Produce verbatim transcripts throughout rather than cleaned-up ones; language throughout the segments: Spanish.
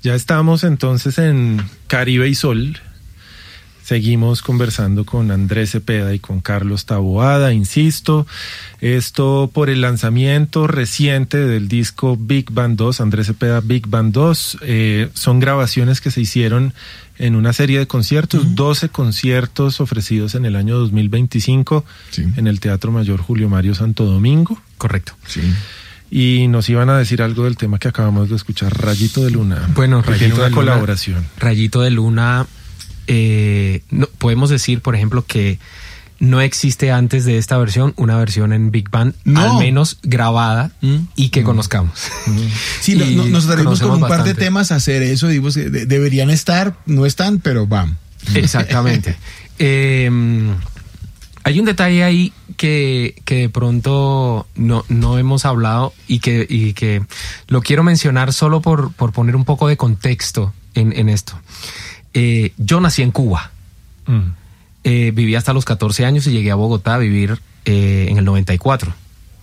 Ya estamos entonces en Caribe y Sol. Seguimos conversando con Andrés Cepeda y con Carlos Taboada, insisto, esto por el lanzamiento reciente del disco Big Band dos, Andrés Cepeda Big Band dos, eh, son grabaciones que se hicieron en una serie de conciertos, uh-huh. doce conciertos ofrecidos en el año dos mil veinticinco, sí. en el Teatro Mayor Julio Mario Santo Domingo. Correcto. Sí. Y nos iban a decir algo del tema que acabamos de escuchar, Rayito de Luna. Bueno, Rayito tiene una de colaboración. Luna, Rayito de Luna... Eh, no, podemos decir, por ejemplo, que no existe antes de esta versión una versión en Big Band, no. al menos grabada, mm. y que mm. conozcamos. Mm. Sí, y no, nos daremos con un bastante. par de temas a hacer eso, digo, de, deberían estar, no están, pero van. Exactamente. eh, hay un detalle ahí que, que de pronto no, no hemos hablado y que, y que lo quiero mencionar solo por, por poner un poco de contexto en, en esto. Eh, yo nací en Cuba, mm. eh, viví hasta los catorce años y llegué a Bogotá a vivir eh, en el noventa y cuatro.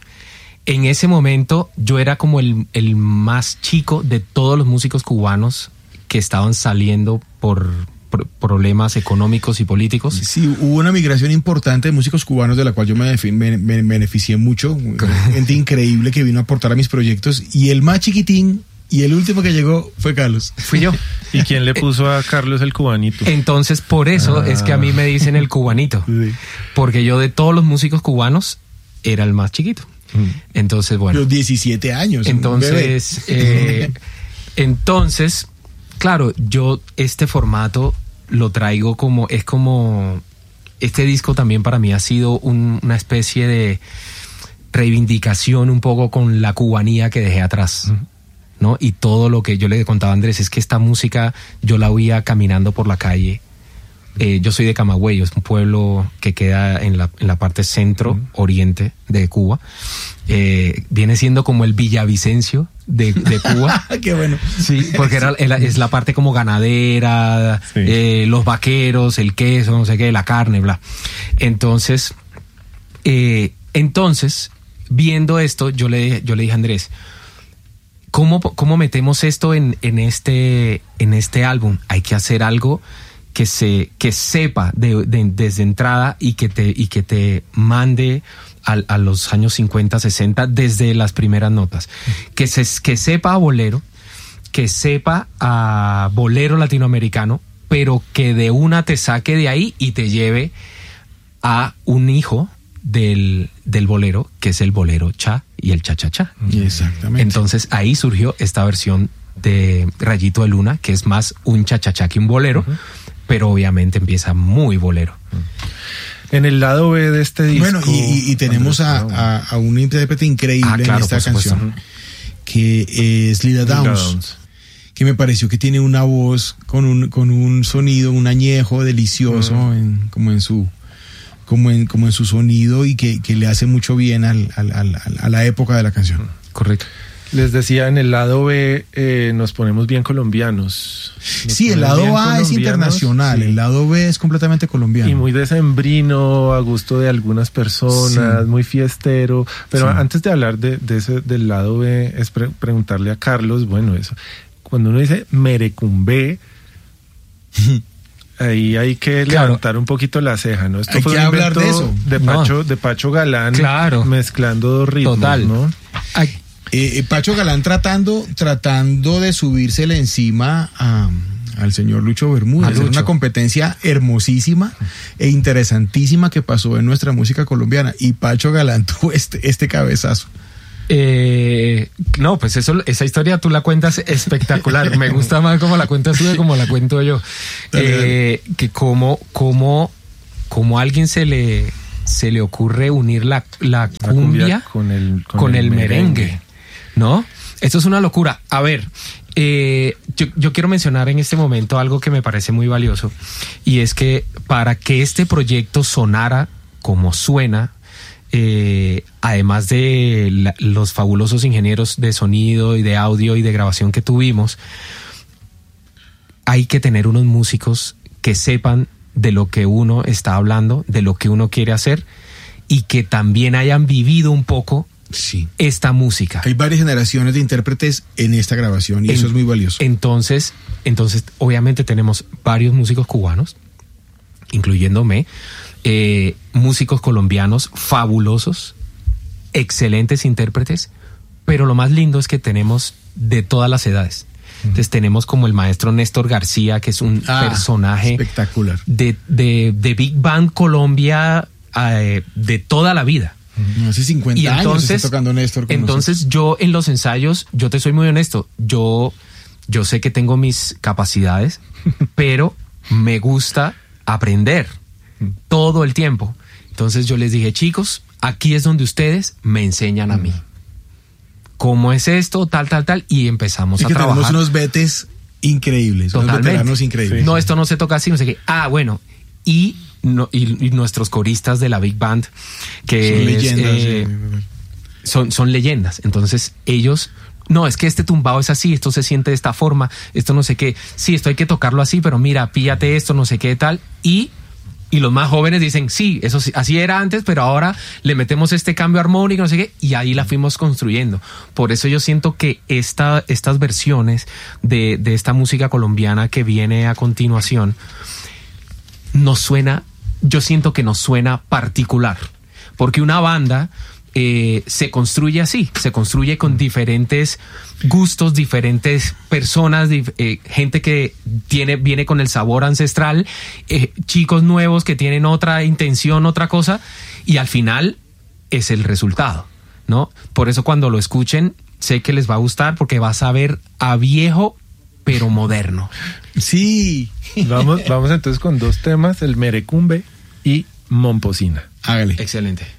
En ese momento yo era como el, el más chico de todos los músicos cubanos que estaban saliendo por, por problemas económicos y políticos. Sí, hubo una migración importante de músicos cubanos de la cual yo me, me, me beneficié mucho, gente increíble que vino a aportar a mis proyectos, y el más chiquitín y el último que llegó fue Carlos. Fui yo. ¿Y quién le puso a Carlos el cubanito? Entonces, por eso ah. es que a mí me dicen el cubanito. Sí. Porque yo de todos los músicos cubanos era el más chiquito. Mm. Entonces, bueno. Los diecisiete años. Entonces, eh, entonces, claro, yo este formato lo traigo como, es como, este disco también para mí ha sido un, una especie de reivindicación un poco con la cubanía que dejé atrás. Mm. ¿no? Y todo lo que yo le contaba a Andrés es que esta música yo la oía caminando por la calle. Eh, yo soy de Camagüey, es un pueblo que queda en la, en la parte centro-oriente de Cuba. Eh, viene siendo como el Villavicencio de, de Cuba. Qué bueno. Sí, porque era, es la parte como ganadera, sí. eh, los vaqueros, el queso, no sé qué, la carne, bla. Entonces, eh, entonces, viendo esto, yo le, yo le dije a Andrés, ¿Cómo, ¿Cómo metemos esto en, en, este, en este álbum? Hay que hacer algo que, se, que sepa de, de, desde entrada y que te, y que te mande a, a los años cincuenta, sesenta desde las primeras notas. Que, se, que sepa a bolero, que sepa a bolero latinoamericano, pero que de una te saque de ahí y te lleve a un hijo del, del bolero, que es el bolero cha y el cha-cha-cha. Exactamente. Entonces ahí surgió esta versión de Rayito de Luna, que es más un cha-cha-cha que un bolero, uh-huh. pero obviamente empieza muy bolero. Uh-huh. En el lado B de este disco... Bueno, y, y tenemos a, a, a un intérprete increíble ah, claro, en esta canción, que es Lila Downs, Downs, que me pareció que tiene una voz con un, con un sonido, un añejo delicioso, uh-huh. en, como en su... Como en, como en su sonido, y que, que le hace mucho bien al, al, al, a la época de la canción. Correcto. Les decía, en el lado B eh, nos ponemos bien colombianos. Nos sí, el lado A es internacional, sí. El lado B es completamente colombiano. Y muy decembrino, a gusto de algunas personas, sí. muy fiestero. Pero sí. antes de hablar de, de ese, del lado B, es pre- preguntarle a Carlos, bueno, eso, cuando uno dice merecumbé, ahí hay que claro. levantar un poquito la ceja, ¿no? Esto hay fue que un hablar de eso. De Pacho, no. de Pacho Galán, claro. mezclando dos ritmos, total. ¿no? Ay, eh, Pacho Galán tratando, tratando de subírsele encima a, al señor Lucho Bermúdez. Es una competencia hermosísima e interesantísima que pasó en nuestra música colombiana. Y Pacho Galán tuvo este, este cabezazo. Eh, no, pues eso, esa historia tú la cuentas espectacular. Me gusta más como la cuentas tú de como la cuento yo. Eh, que como, como, como a alguien se le, se le ocurre unir la, la cumbia, la cumbia con el, con con el, el merengue, merengue, ¿no? Esto es una locura. A ver, eh, yo, yo quiero mencionar en este momento algo que me parece muy valioso, y es que para que este proyecto sonara como suena, Eh, además de la, los fabulosos ingenieros de sonido y de audio y de grabación que tuvimos, hay que tener unos músicos que sepan de lo que uno está hablando, de lo que uno quiere hacer, y que también hayan vivido un poco sí. esta música. Hay varias generaciones de intérpretes en esta grabación y en, eso es muy valioso. Entonces, entonces, obviamente tenemos varios músicos cubanos, incluyéndome, eh, músicos colombianos fabulosos, excelentes intérpretes, pero lo más lindo es que tenemos de todas las edades. Entonces tenemos como el maestro Néstor García, que es un ah, personaje espectacular de, de, de Big Band Colombia eh, de toda la vida. Hace cincuenta y entonces, años está tocando Néstor con entonces nosotros. Yo en los ensayos, yo te soy muy honesto, yo, yo sé que tengo mis capacidades, pero me gusta aprender todo el tiempo. Entonces yo les dije, chicos, aquí es donde ustedes me enseñan a mí. ¿Cómo es esto? Tal, tal, tal. Y empezamos y a que trabajar. Tenemos unos betes increíbles. Totalmente. Unos veteranos increíbles. No, esto no se toca así, no sé qué. Ah, bueno. Y, no, y, y nuestros coristas de la Big Band, que son es, leyendas. Eh, sí. son, son leyendas. Entonces ellos... No, es que este tumbado es así, esto se siente de esta forma, esto no sé qué. Sí, esto hay que tocarlo así, pero mira, píllate esto, no sé qué tal. Y... Y los más jóvenes dicen, sí, eso sí, así era antes, pero ahora le metemos este cambio armónico, no sé qué, y ahí la fuimos construyendo. Por eso yo siento que esta, estas versiones de, de esta música colombiana que viene a continuación nos suena, yo siento que nos suena particular, porque una banda eh, se construye así, se construye con diferentes gustos, diferentes personas, dif eh, gente que tiene, viene con el sabor ancestral, eh, chicos nuevos que tienen otra intención, otra cosa, y al final es el resultado, ¿no? Por eso cuando lo escuchen, sé que les va a gustar porque vas a ver a viejo, pero moderno. Sí. Vamos, vamos entonces con dos temas, el merecumbe y momposina. Hágale. Excelente.